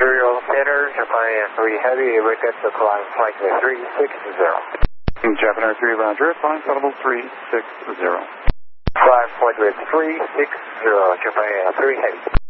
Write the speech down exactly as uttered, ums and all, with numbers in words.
Imperial Center, Japan Air three Heavy, request to climb flight three six zero. Japan Air three, roger, flying audible three six zero. Climb flight three six zero, Japan Air three Heavy.